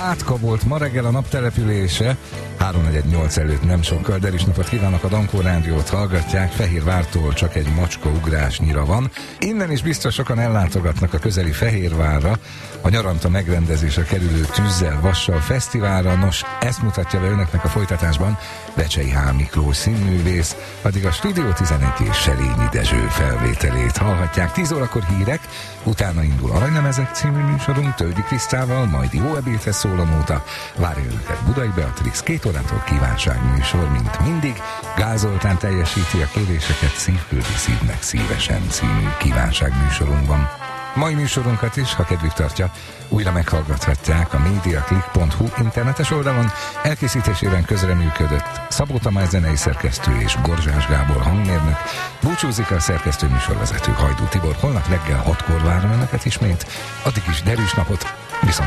Átka volt ma reggel a naptelepülése, 3:48 előtt nem sokkal. Derűs napot kívánok, a Dankó Rádiót hallgatják, Fehérvártól csak egy macska ugrásnyira van. Innen is biztos sokan ellátogatnak a közeli Fehérvárra, a nyaranta megrendezésre kerülő Tűzzel, Vassal fesztiválra. Nos, ezt mutatja be önöknek a folytatásban Vecsei H. Miklós színművész, addig a Stúdió 11 és Selényi Dezső felvételét hallhatják. 10 órakor hírek, utána indul Aranylemezek című műsorunk Tölgyi Krisztával, majd jó ebédhez szól a nóta. Várja önöket Budai Beatrix, 2 órától kívánságműsor, mint mindig. Gál Zoltán teljesíti a kéréseket, Szívküldi szívnek szívesen című kívánságműsorunkban. Mai műsorunkat is, ha kedvük tartja, újra meghallgathatják a mediaclick.hu internetes oldalon. Elkészítésében közreműködött Szabó Tamás zenei szerkesztő és Borzsás Gábor hangmérnök. Búcsúzik a szerkesztő műsorvezető Hajdú Tibor. Holnap reggel 6-kor várom önöket ismét. Addig is derűs napot, viszont